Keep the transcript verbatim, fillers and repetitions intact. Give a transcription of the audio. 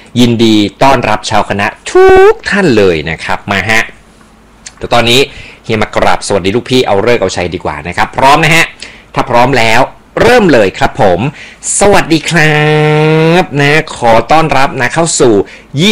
ยินดีต้อนรับชาวคณะทุกท่านเลยนะครับมาฮะแต่ตอนนี้เฮียมากราบสวัสดีลูกพี่เอาเลิกเอาชัยดีกว่านะครับพร้อมนะฮะถ้าพร้อมแล้วเริ่มเลยครับผมสวัสดีครับนะขอต้อนรับนะเข้าสู่ยี่